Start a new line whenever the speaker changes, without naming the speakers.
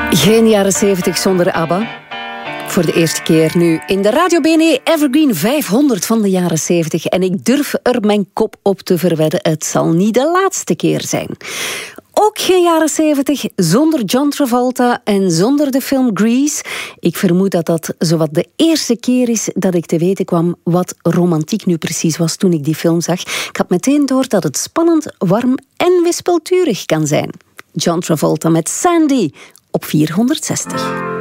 Geen jaren 70 zonder ABBA. Voor de eerste keer nu in de Radio BNE Evergreen 500 van de jaren 70. En ik durf er mijn kop op te verwedden, het zal niet de laatste keer zijn. Ook geen jaren 70 zonder John Travolta en zonder de film Grease. Ik vermoed dat dat zowat de eerste keer is dat ik te weten kwam wat romantiek nu precies was toen ik die film zag. Ik had meteen door dat het spannend, warm en wispelturig kan zijn. John Travolta met Sandy op 460.